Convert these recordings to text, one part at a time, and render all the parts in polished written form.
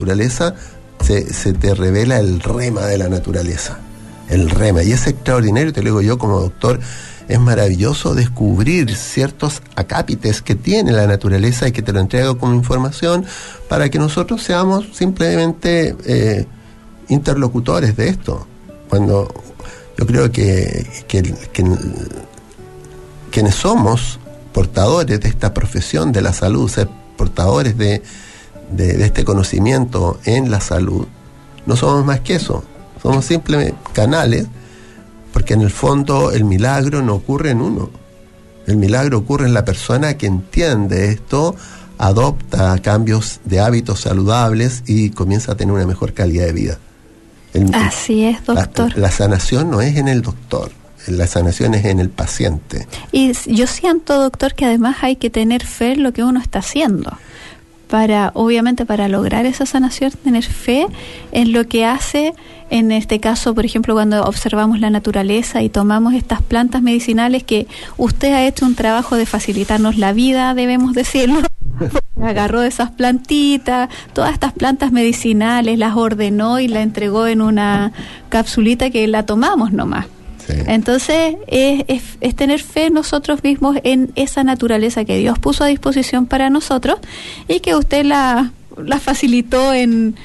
naturaleza, se te revela el rema de la naturaleza. El rema. Y es extraordinario, te lo digo yo como doctor, es maravilloso descubrir ciertos acápites que tiene la naturaleza y que te lo entrega como información para que nosotros seamos simplemente interlocutores de esto. Cuando yo creo que quienes somos portadores de esta profesión de la salud, ser portadores de este conocimiento en la salud, no somos más que eso, somos simplemente canales, porque en el fondo el milagro no ocurre en uno, el milagro ocurre en la persona que entiende esto, adopta cambios de hábitos saludables y comienza a tener una mejor calidad de vida. Así es, doctor. La sanación no es en el doctor, la sanación es en el paciente. Y yo siento, doctor, que además hay que tener fe en lo que uno está haciendo. Obviamente para lograr esa sanación, tener fe en lo que hace, en este caso, por ejemplo, cuando observamos la naturaleza y tomamos estas plantas medicinales, que usted ha hecho un trabajo de facilitarnos la vida, debemos decirlo. Agarró esas plantitas, todas estas plantas medicinales, las ordenó y las entregó en una capsulita que la tomamos nomás. Sí. Entonces es tener fe nosotros mismos en esa naturaleza que Dios puso a disposición para nosotros y que usted la facilitó en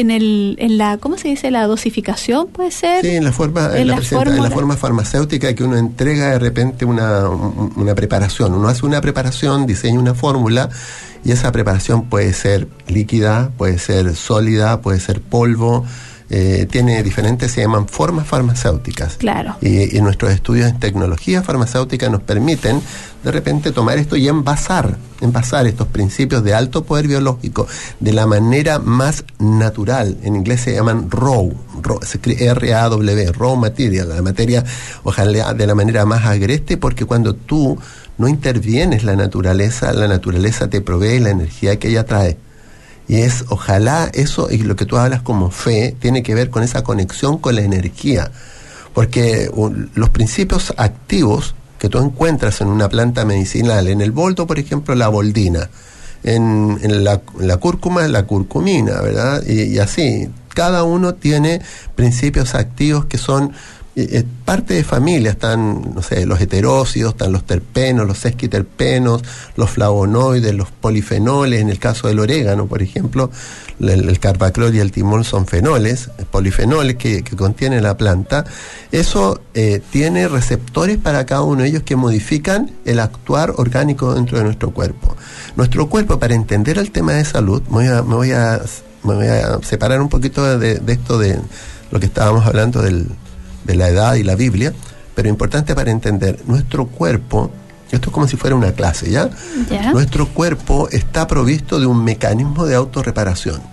la, ¿cómo se dice? La dosificación, ¿puede ser? Sí, en la forma farmacéutica que uno entrega de repente una preparación. Uno hace una preparación, diseña una fórmula y esa preparación puede ser líquida, puede ser sólida, puede ser polvo. Tiene diferentes, se llaman formas farmacéuticas. Claro. Y nuestros estudios en tecnología farmacéutica nos permiten de repente tomar esto y envasar estos principios de alto poder biológico de la manera más natural. En inglés se llaman raw, se escribe R-A-W, raw material, la materia, ojalá de la manera más agreste, porque cuando tú no intervienes la naturaleza te provee la energía que ella trae. Y ojalá eso, y lo que tú hablas como fe, tiene que ver con esa conexión con la energía. Porque los principios activos que tú encuentras en una planta medicinal, en el boldo, por ejemplo, la boldina, en la cúrcuma, la curcumina, ¿verdad? Y así, cada uno tiene principios activos que son parte de familia. Están, no sé, los heterócidos, están los terpenos, los sesquiterpenos, los flavonoides, los polifenoles. En el caso del orégano, por ejemplo, el carbaclor y el timol son fenoles, polifenoles que contiene la planta. Eso tiene receptores para cada uno de ellos que modifican el actuar orgánico dentro de nuestro cuerpo. Nuestro cuerpo, para entender el tema de salud, me voy a separar un poquito de esto de lo que estábamos hablando de la edad y la Biblia, pero importante para entender, nuestro cuerpo, esto es como si fuera una clase, ¿ya? Nuestro cuerpo está provisto de un mecanismo de autorreparación.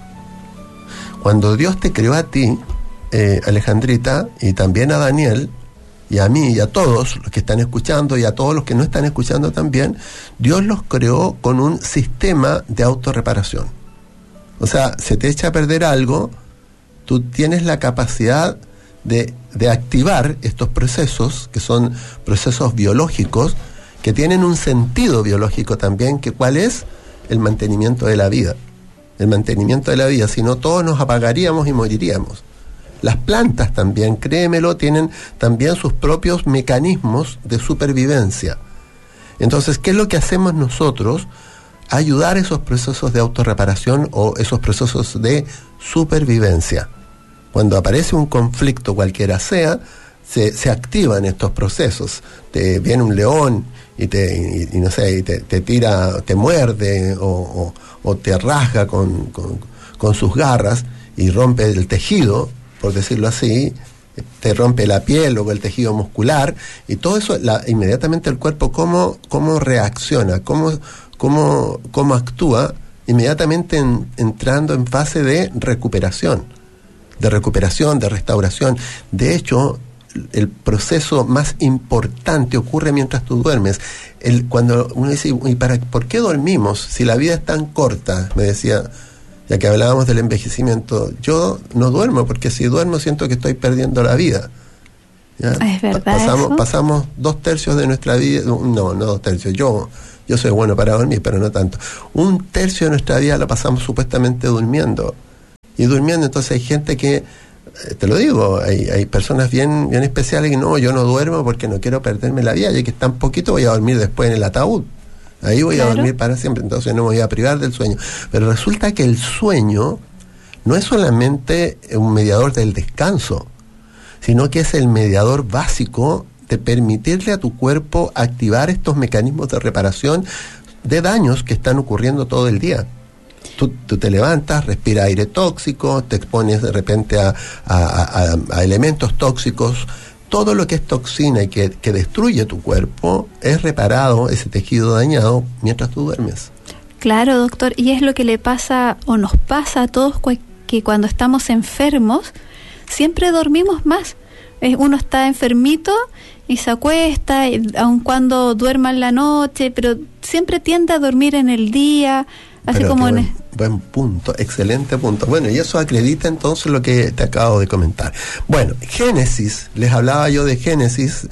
Cuando Dios te creó a ti, Alejandrita, y también a Daniel, y a mí, y a todos los que están escuchando, y a todos los que no están escuchando también, Dios los creó con un sistema de autorreparación. O sea, se te echa a perder algo, tú tienes la capacidad de activar estos procesos, que son procesos biológicos, que tienen un sentido biológico también, que ¿cuál es? El mantenimiento de la vida. El mantenimiento de la vida, si no todos nos apagaríamos y moriríamos. Las plantas también, créemelo, tienen también sus propios mecanismos de supervivencia. Entonces, ¿qué es lo que hacemos nosotros? Ayudar esos procesos de autorreparación o esos procesos de supervivencia. Cuando aparece un conflicto cualquiera sea, se activan estos procesos. Te viene un león y te tira, te muerde o te rasga con sus garras y rompe el tejido, por decirlo así, te rompe la piel o el tejido muscular, y todo eso, inmediatamente el cuerpo cómo reacciona, cómo actúa, inmediatamente entrando en fase de recuperación, de restauración. De hecho, el proceso más importante ocurre mientras tú duermes. Cuando uno dice, ¿por qué dormimos? Si la vida es tan corta, me decía, ya que hablábamos del envejecimiento, yo no duermo, porque si duermo siento que estoy perdiendo la vida. ¿Ya? ¿Es verdad pasamos 2/3 de nuestra vida, no 2/3, yo soy bueno para dormir, pero no tanto. 1/3 de nuestra vida la pasamos supuestamente durmiendo. y durmiendo. Entonces hay gente que, te lo digo, hay personas bien especiales que no, yo no duermo porque no quiero perderme la vida, ya que tan poquito voy a dormir después en el ataúd. Ahí voy a dormir para siempre, entonces no me voy a privar del sueño. Pero resulta que el sueño no es solamente un mediador del descanso, sino que es el mediador básico de permitirle a tu cuerpo activar estos mecanismos de reparación de daños que están ocurriendo todo el día. Tú te levantas, respiras aire tóxico, te expones de repente a elementos tóxicos. Todo lo que es toxina y que destruye tu cuerpo es reparado, ese tejido dañado, mientras tú duermes. Claro, doctor, y es lo que le pasa o nos pasa a todos, que cuando estamos enfermos siempre dormimos más. Uno está enfermito y se acuesta, aun cuando duerma en la noche, pero siempre tiende a dormir en el día, así pero como buen punto, excelente punto. Bueno, y eso acredita entonces lo que te acabo de comentar. Bueno, Génesis, les hablaba yo de Génesis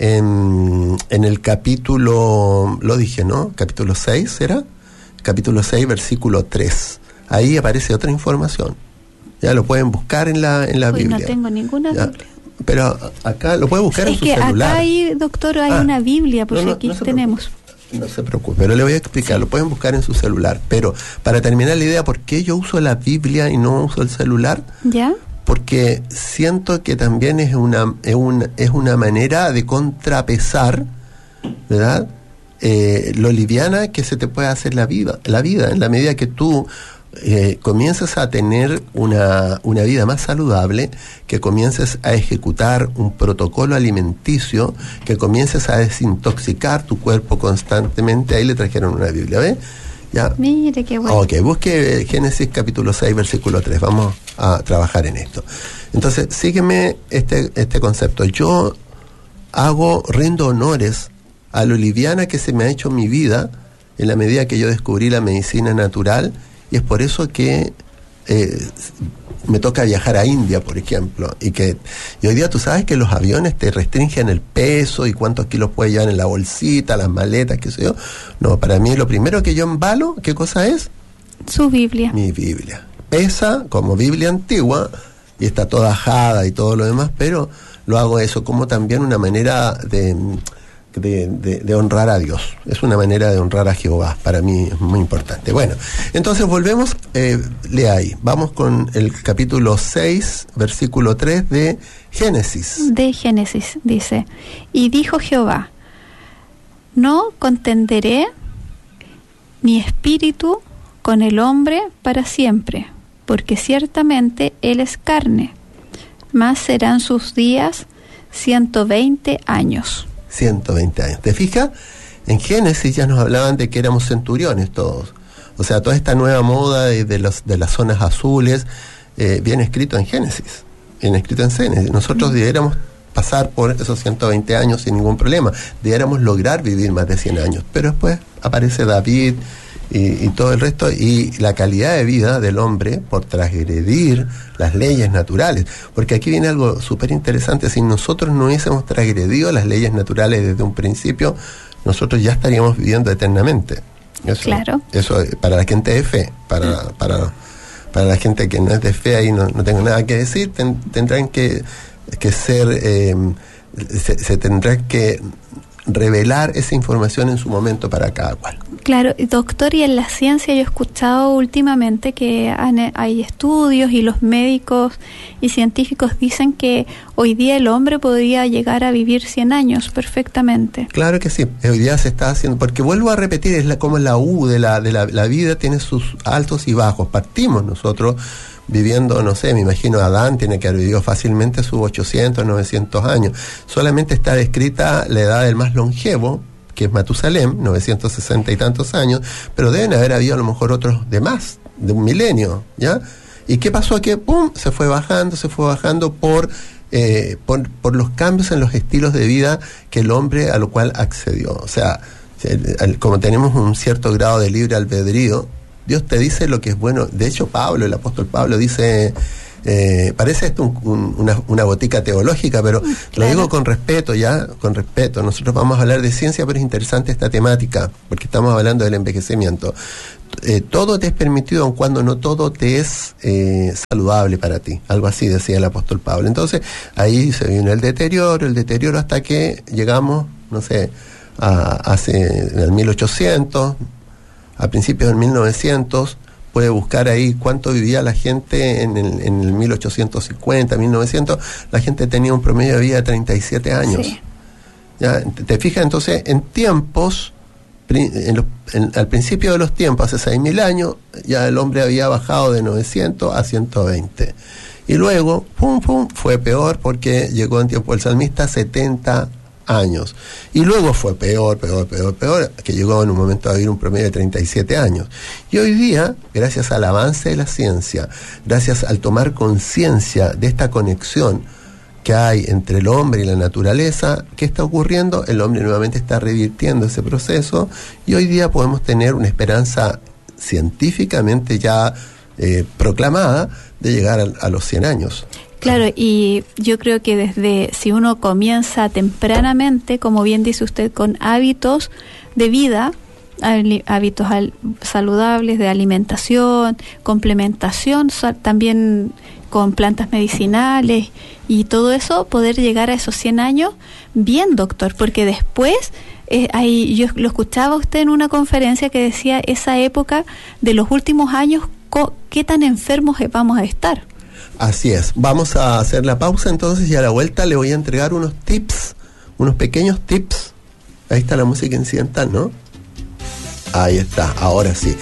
en el capítulo, lo dije, ¿no? Capítulo 6, ¿será? Capítulo 6, versículo 3. Ahí aparece otra información. Ya lo pueden buscar en la Biblia. No tengo ninguna Biblia. Pero acá lo pueden buscar en su celular. Acá hay, doctor, hay una Biblia, porque aquí tenemos. No se preocupe, pero le voy a explicar, lo pueden buscar en su celular. Pero para terminar la idea, ¿por qué yo uso la Biblia y no uso el celular? ¿Ya? Porque siento que también es una manera de contrapesar, ¿verdad? Lo liviana que se te puede hacer la vida, en la medida que tú comienzas a tener una vida más saludable, que comiences a ejecutar un protocolo alimenticio, que comiences a desintoxicar tu cuerpo constantemente. Ahí le trajeron una Biblia, ¿ves? Ya. Mire qué bueno. Ok, busque Génesis capítulo 6, versículo 3. Vamos a trabajar en esto. Entonces, sígueme este concepto. Yo rindo honores a lo liviana que se me ha hecho mi vida en la medida que yo descubrí la medicina natural. Y es por eso que me toca viajar a India, por ejemplo, y hoy día tú sabes que los aviones te restringen el peso y cuántos kilos puedes llevar en la bolsita, las maletas, qué sé yo. No, para mí lo primero que yo embalo, ¿qué cosa es? Su Biblia. Mi Biblia. Pesa como Biblia antigua y está toda ajada y todo lo demás, pero lo hago eso como también una manera de honrar a Dios. Es una manera de honrar a Jehová. Para mí es muy importante. Bueno, entonces volvemos, lea ahí. Vamos con el capítulo 6, versículo 3 de Génesis. De Génesis, dice: y dijo Jehová, no contenderé mi espíritu con el hombre para siempre, porque ciertamente él es carne, mas serán sus días 120 años. 120 años. ¿Te fijas? En Génesis ya nos hablaban de que éramos centuriones todos. O sea, toda esta nueva moda de las zonas azules viene escrito en Génesis. Viene escrito en Génesis. Nosotros debiéramos pasar por esos 120 años sin ningún problema. Debiéramos lograr vivir más de 100 años. Pero después aparece David y todo el resto, y la calidad de vida del hombre por transgredir las leyes naturales. Porque aquí viene algo súper interesante. Si nosotros no hubiésemos transgredido las leyes naturales desde un principio, nosotros ya estaríamos viviendo eternamente. Eso, claro. Eso para la gente de fe. Para la gente que no es de fe, ahí no tengo nada que decir. Tendrán que ser se tendrá que revelar esa información en su momento para cada cual. Claro, doctor, y en la ciencia yo he escuchado últimamente que hay estudios y los médicos y científicos dicen que hoy día el hombre podría llegar a vivir 100 años perfectamente. Claro que sí, hoy día se está haciendo, porque vuelvo a repetir, es como la U de la vida, tiene sus altos y bajos. Partimos nosotros viviendo, no sé, me imagino Adán tiene que haber vivido fácilmente sus 800, 900 años. Solamente está descrita la edad del más longevo, que es Matusalem, 960 y tantos años, pero deben haber habido a lo mejor otros de más, de un milenio, ¿ya? ¿Y qué pasó? Que ¡pum!, se fue bajando por los cambios en los estilos de vida que el hombre a lo cual accedió. O sea, como tenemos un cierto grado de libre albedrío, Dios te dice lo que es bueno. De hecho, el apóstol Pablo dice, parece esto una botica teológica, pero claro, lo digo con respeto, con respeto. Nosotros vamos a hablar de ciencia, pero es interesante esta temática, porque estamos hablando del envejecimiento. todo te es permitido, aun cuando no todo te es saludable para ti. Algo así decía el apóstol Pablo. Entonces, ahí se viene el deterioro hasta que llegamos, no sé, en el 1800, a principios del 1900, puede buscar ahí cuánto vivía la gente en el 1850, 1900, la gente tenía un promedio de vida de 37 años. Sí. ¿Ya? ¿Te fijas? Entonces, en tiempos, al principio de los tiempos, hace 6.000 años, ya el hombre había bajado de 900 a 120. Y luego, fue peor porque llegó en tiempo del salmista 70 años. Y luego fue peor, que llegó en un momento a vivir un promedio de 37 años. Y hoy día, gracias al avance de la ciencia, gracias al tomar conciencia de esta conexión que hay entre el hombre y la naturaleza, ¿qué está ocurriendo? El hombre nuevamente está revirtiendo ese proceso y hoy día podemos tener una esperanza científicamente ya proclamada de llegar a los 100 años. Claro, y yo creo que si uno comienza tempranamente, como bien dice usted, con hábitos de vida, hábitos saludables de alimentación, complementación, también con plantas medicinales y todo eso, poder llegar a esos 100 años bien, doctor, porque después, yo lo escuchaba a usted en una conferencia que decía esa época de los últimos años, ¿qué tan enfermos vamos a estar? Así es. Vamos a hacer la pausa entonces y a la vuelta le voy a entregar unos tips, unos pequeños tips. Ahí está la música incidental, ¿no? Ahí está, ahora sí.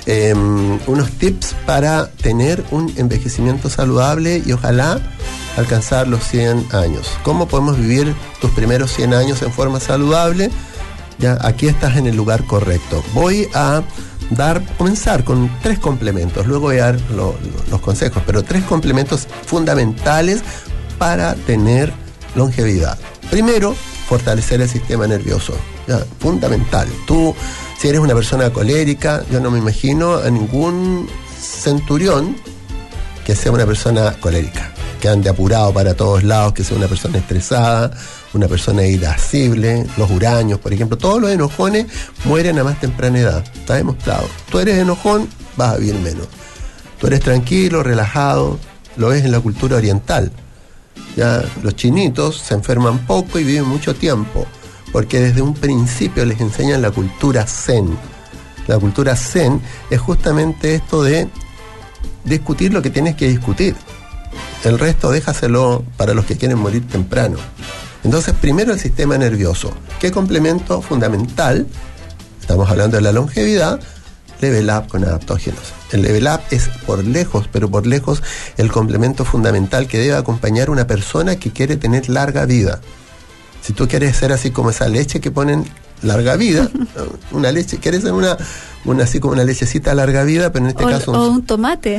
Unos tips para tener un envejecimiento saludable y ojalá alcanzar los 100 años. ¿Cómo podemos vivir tus primeros 100 años en forma saludable? Ya, aquí estás en el lugar correcto. Voy a comenzar con 3 complementos, luego voy a dar los consejos, pero 3 complementos fundamentales para tener longevidad. Primero, fortalecer el sistema nervioso, ya, fundamental. Tú, si eres una persona colérica, yo no me imagino a ningún centurión que sea una persona colérica, que ande apurado para todos lados, que sea una persona estresada, una persona irascible. Los huraños, por ejemplo, todos los enojones mueren a más temprana edad, está demostrado. Tú eres enojón, vas a vivir menos. Tú eres tranquilo, relajado, lo ves en la cultura oriental. Ya, los chinitos se enferman poco y viven mucho tiempo, porque desde un principio les enseñan la cultura zen. La cultura zen es justamente esto de discutir lo que tienes que discutir. El resto déjaselo para los que quieren morir temprano. Entonces, primero el sistema nervioso. ¿Qué complemento fundamental? Estamos hablando de la longevidad. Level Up con adaptógenos. El Level Up es por lejos el complemento fundamental que debe acompañar a una persona que quiere tener larga vida. Si tú quieres ser así como esa leche que ponen larga vida, una leche, quieres ser una así como una lechecita larga vida, pero en este caso o un tomate.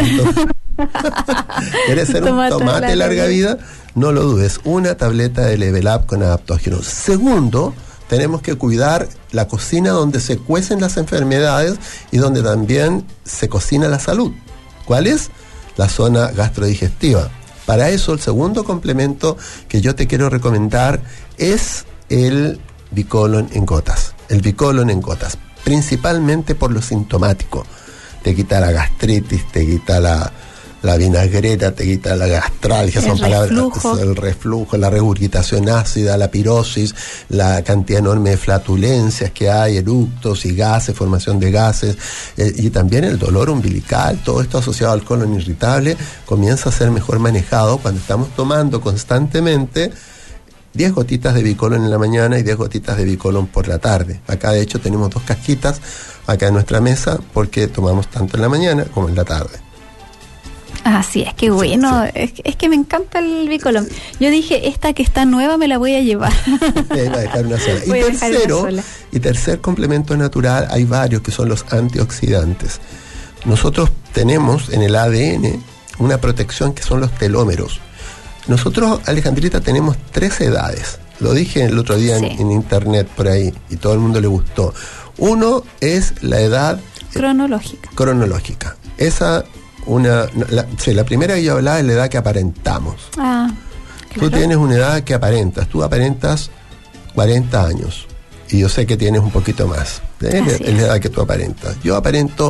¿Quieres ser un tomate larga vida? No lo dudes, una tableta de Level Up con adaptógenos. Segundo, tenemos que cuidar la cocina donde se cuecen las enfermedades y donde también se cocina la salud. ¿Cuál es? La zona gastrodigestiva. Para eso, el segundo complemento que yo te quiero recomendar es el Bicolon en gotas. El Bicolon en gotas, principalmente por lo sintomático. Te quita la gastritis, te quita la vinagreta, te quita la gastralgia, son palabras, el reflujo, la regurgitación ácida, la pirosis, la cantidad enorme de flatulencias que hay, eructos y gases, formación de gases, y también el dolor umbilical. Todo esto asociado al colon irritable comienza a ser mejor manejado cuando estamos tomando constantemente 10 gotitas de Bicolon en la mañana y 10 gotitas de Bicolon por la tarde. Acá de hecho tenemos 2 casquitas acá en nuestra mesa porque tomamos tanto en la mañana como en la tarde. Así es, que bueno, sí. Es que me encanta el Bicolon. Yo dije, esta que está nueva me la voy a llevar. Te va a dejar una sola. Y tercer complemento natural, hay varios que son los antioxidantes. Nosotros tenemos en el ADN una protección que son los telómeros. Nosotros, Alejandrita, tenemos 3 edades. Lo dije el otro día en internet por ahí y todo el mundo le gustó. Uno es la edad cronológica. Esa la primera que yo hablaba es la edad que aparentamos. Claro. Tú tienes una edad que aparentas. Tú aparentas 40 años. y yo sé que tienes un poquito más. Es la edad que tú aparentas. Yo aparento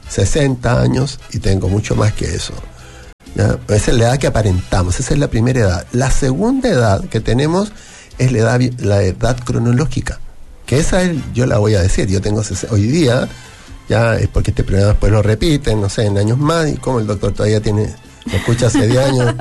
60 años y tengo mucho más que eso. ¿Ya? Esa es la edad que aparentamos, esa es la primera edad. La segunda edad que tenemos es la edad cronológica, que esa yo la voy a decir. Yo tengo hoy día, ya es porque este programa después lo repiten, no sé, en años más, y como el doctor todavía me escucha hace 10 años.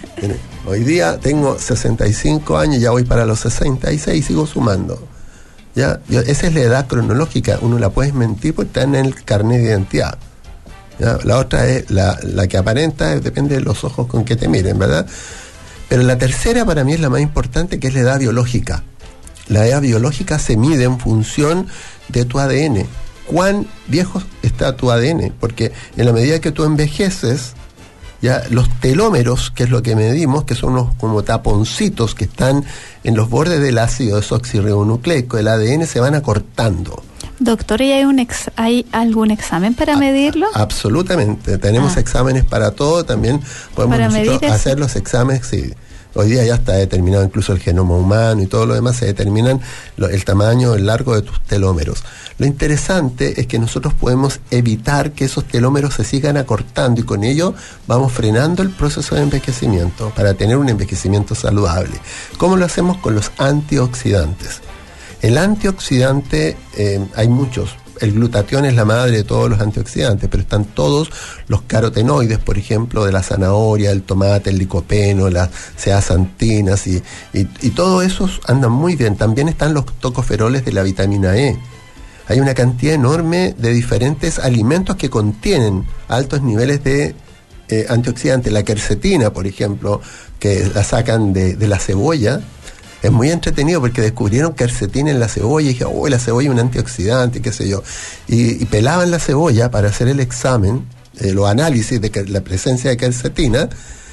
Hoy día tengo 65 años, ya voy para los 66 y sigo sumando. ¿Ya? Esa es la edad cronológica, uno la puedes mentir porque está en el carnet de identidad. ¿Ya? La otra es la que aparenta, depende de los ojos con que te miren, ¿verdad? Pero la tercera para mí es la más importante, que es la edad biológica. La edad biológica se mide en función de tu ADN. ¿Cuán viejo está tu ADN? Porque en la medida que tú envejeces, ya los telómeros, que es lo que medimos, que son unos como taponcitos que están en los bordes del ácido desoxirribonucleico, el ADN, se van acortando. Doctor, ¿y hay algún examen para medirlo? Absolutamente, tenemos exámenes para todo, también podemos nosotros hacer los exámenes, sí. Hoy día ya está determinado incluso el genoma humano y todo lo demás, se determinan el tamaño, el largo de tus telómeros. Lo interesante es que nosotros podemos evitar que esos telómeros se sigan acortando y con ello vamos frenando el proceso de envejecimiento para tener un envejecimiento saludable. ¿Cómo lo hacemos? Con los antioxidantes. El antioxidante, hay muchos. El glutatión es la madre de todos los antioxidantes, pero están todos los carotenoides, por ejemplo, de la zanahoria, el tomate, el licopeno, las zeaxantinas y todos esos andan muy bien. También están los tocoferoles de la vitamina E. Hay una cantidad enorme de diferentes alimentos que contienen altos niveles de antioxidantes. La quercetina, por ejemplo, que la sacan de la cebolla. Es muy entretenido porque descubrieron quercetina en la cebolla y dije, la cebolla es un antioxidante, qué sé yo. Y pelaban la cebolla para hacer el examen, los análisis de la presencia de quercetina,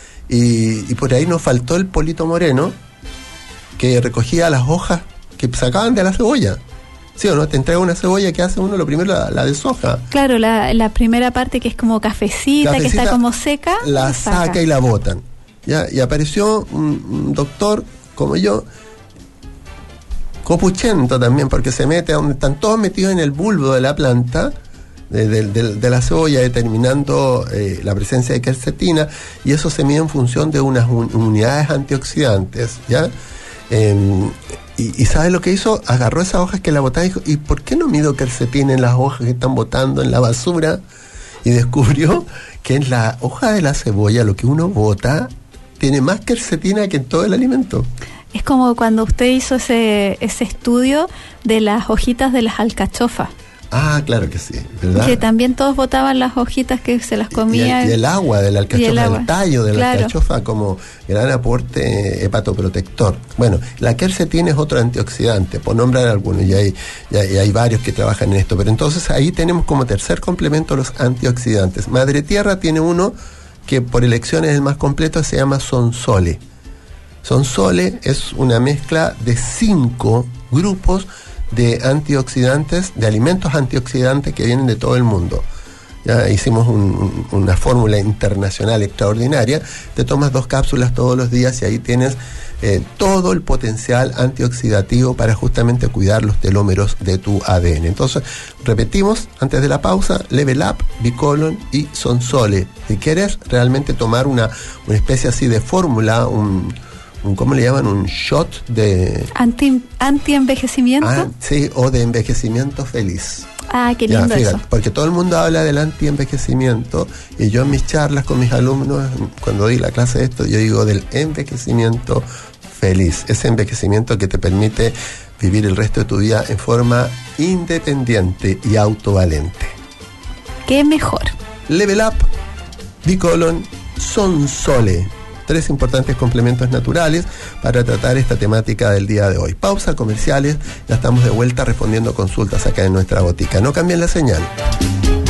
y por ahí nos faltó el Polito Moreno, que recogía las hojas que sacaban de la cebolla. ¿Sí o no? Te entrega una cebolla, que hace uno? Lo primero la deshoja. Claro, la primera parte que es como cafecita, que está como seca. La saca y la botan. ¿Ya? Y apareció un doctor como yo, copuchento también, porque se mete donde están todos metidos en el bulbo de la planta, de la cebolla, determinando la presencia de quercetina, y eso se mide en función de unas unidades antioxidantes, ¿ya? Y ¿sabes lo que hizo? Agarró esas hojas que la botaba y dijo, ¿y por qué no mido quercetina en las hojas que están botando en la basura? Y descubrió que en la hoja de la cebolla, lo que uno bota, tiene más quercetina que en todo el alimento. Es como cuando usted hizo ese estudio de las hojitas de las alcachofas. Ah, claro que sí, ¿verdad? Que también todos botaban las hojitas que se las comían. Y el agua de la alcachofa, el tallo de la alcachofa como gran aporte hepatoprotector. Bueno, la quercetina es otro antioxidante, por nombrar algunos, y hay varios que trabajan en esto. Pero entonces ahí tenemos como tercer complemento los antioxidantes. Madre Tierra tiene uno que por elección es el más completo, se llama Sonsole. Sonsole es una mezcla de 5 grupos de antioxidantes, de alimentos antioxidantes que vienen de todo el mundo. Ya hicimos una fórmula internacional extraordinaria. Te tomas 2 cápsulas todos los días y ahí tienes todo el potencial antioxidativo para justamente cuidar los telómeros de tu ADN. Entonces, repetimos antes de la pausa: Level Up, Bicolon y Sonsole. Si quieres realmente tomar una especie así de fórmula, ¿cómo le llaman? Un shot de... ¿Anti-envejecimiento? Sí, o de envejecimiento feliz. Ah, qué lindo eso. Porque todo el mundo habla del anti-envejecimiento, y yo en mis charlas con mis alumnos, cuando doy la clase de esto, yo digo del envejecimiento feliz. Ese envejecimiento que te permite vivir el resto de tu vida en forma independiente y autovalente. ¿Qué mejor? Level Up, Bicolon, Sonsole. 3 importantes complementos naturales para tratar esta temática del día de hoy. Pausa, comerciales, ya estamos de vuelta respondiendo consultas acá en nuestra botica. No cambien la señal.